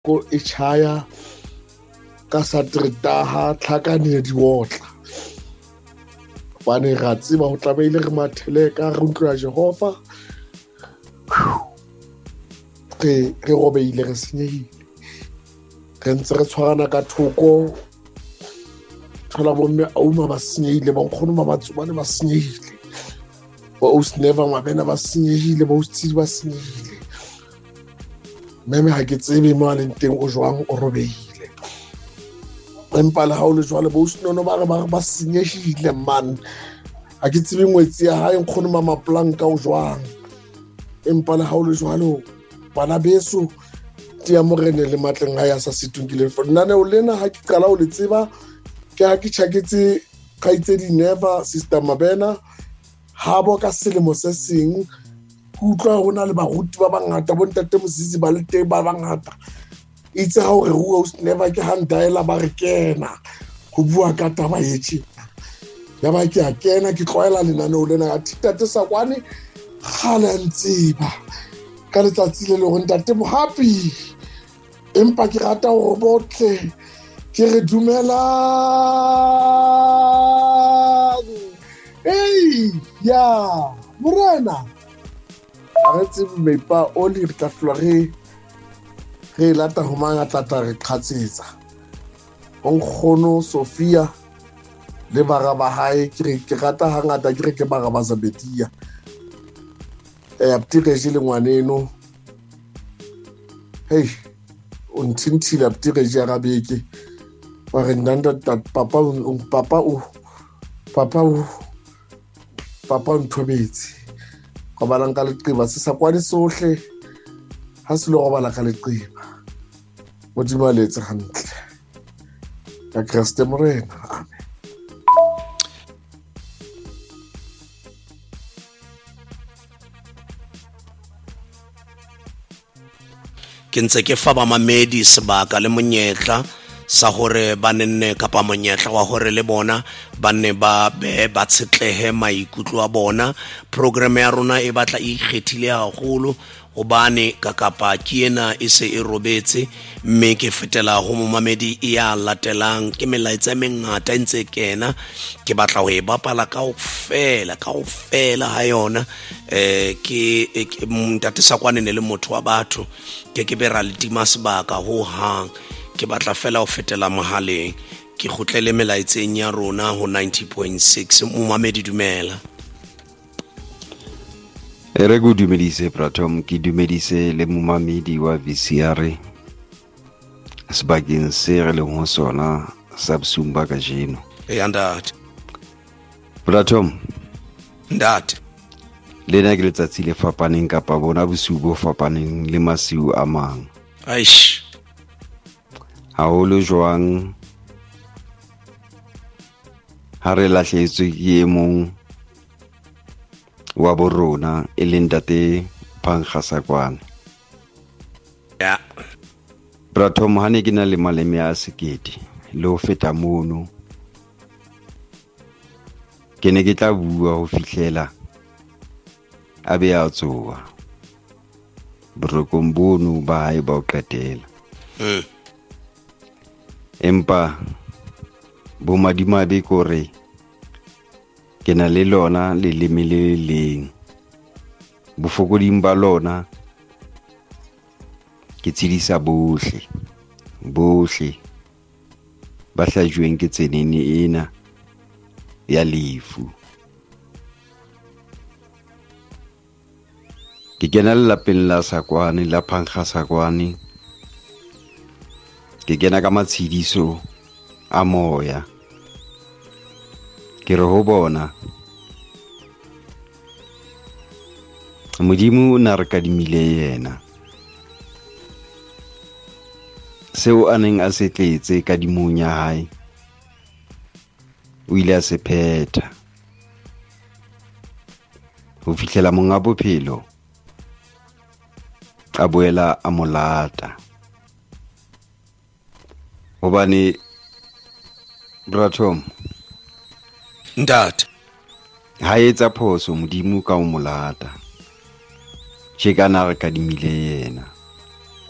ko e chaya ka satretaha tlhakane di otla bane ra tseba ho tlameile re mathele ka re utlwa Jehova re robeile re senyehile re ntse re tshwarana ka thoko thola bomme auma ba senyehile ba nkgono ba batsubane ba senyehile ba Osnever mabena ba senyehile ba Ostidi ba senyehile meme ha ke tsebe mo a leng teng o jwang o robeile empa le ha o le jwale ba Osnono ba senyehile man ha ke tsebe ngwetsi ya hae nkgono mama planka o jwang empa le ha o le jwalo bana beso tia morene le matleng a ya sa setungile nane o lena ha ke qala o le tseba ke ha ke tshaketse khaitse di never sister Mabena ha bo ka selemo se seng utlwa hona le baruti ba bangata bo ntate Mosisi ba le teng ba bangata itse ha o re o never ke handaela ba re kena go bua ka taba yetsi ya ba ke a kena ke tloela lenane o lena ga tate sa kwane khala ntsiba ka letsatsi le go ntate mo happy empa ke rata go botle ke re dumela ya morena re tsebe meipa oli re tla floa re lata ho manga tata re qhatsetsa nkgono Sofia le baraba hae ke rata hangata ke re ke baraba Zabetia aptireje le ngwaneno o nthintile aptireje ya gabeke wa re ndanda papa o nthobetse go balang ka leqiba se sa kwane sohle ha se le go bala ka leqiba modimo a letse hantle ka Kriste morena amen. Ke ntse ke fa ba mamedi sebaka le monyetla sa hore ba nenne kapa monyetla wa hore le bona ba nne ba tsetlehe maikutlo a bona. Program ya rona e batla e ikgethile haholo hobane ka kapa ke ena e se e robetse mme ke fetela ho momamedi ya latelang ke melaetsa mengata ntse kena ke batla ho e bapala kaofela ha yona ke ntate Sakwane ne le motho wa batho ke be ra le tima sebaka ho hang ke batla fela ho fetela mohaleng ke khutlele melaetseng ya rona ho 90.6 momamedi dumela. Re go dumedise Pratom ke dumedise le momamedi wa VCR sebakeng se re le ho sona sa Bsumba ka jeno ntate Pratom ntate le na ke letsatsi le fapaneng kapa bona bosubo fapaneng le masiu a mang aish haholo jwang ha re lahletswe ke emong wa borona e leng ntate Phankgasakwane ya Pratom ha ne ke na le maleme a sekete le ho feta mono ke ne ke tla bua ho fihlela a be a tsoa borokong bono ba hae ba o qetela empa bo madimabe kore ke na le lona le leme le leng bofokoding ba lona ke tshedisa bohle ba hlajuweng ke tsenene ena ya lefu ke kena lelapeng la Sakwane la Phankgasakwane ke kena ka matshediso a moya ke re ho bona Modimo o na re kadimile yena seo a neng a se tletse kadimong ya hae o ile a se phetha ho fihlela monga bophelo a boela a molata hobane Pratom ntate ha etsa phoso Modimo ka o molata tjekana re kadimile yena